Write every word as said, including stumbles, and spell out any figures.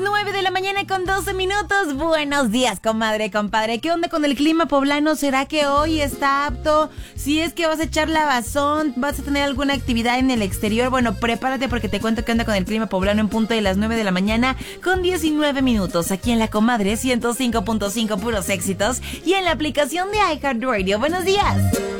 nueve de la mañana con doce minutos. Buenos días, comadre, compadre. ¿Qué onda con el clima poblano? ¿Será que hoy está apto? Si es que vas a echar lavazón, vas a tener alguna actividad en el exterior, bueno, prepárate porque te cuento qué onda con el clima poblano en punto de las nueve de la mañana con diecinueve minutos. Aquí en La Comadre ciento cinco punto cinco, puros éxitos. Y en la aplicación de iHeartRadio. Buenos días.